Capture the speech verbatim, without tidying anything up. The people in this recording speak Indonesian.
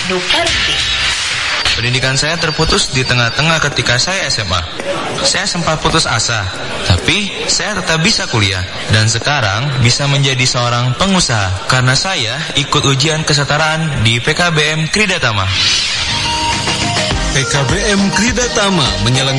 Nu Parenting. Pendidikan saya terputus di tengah-tengah ketika saya S M A. Saya sempat putus asa, tapi saya tetap bisa kuliah. Dan sekarang bisa menjadi seorang pengusaha karena saya ikut ujian kesetaraan di P K B M Kridatama. P K B M Kridatama menyelenggarakan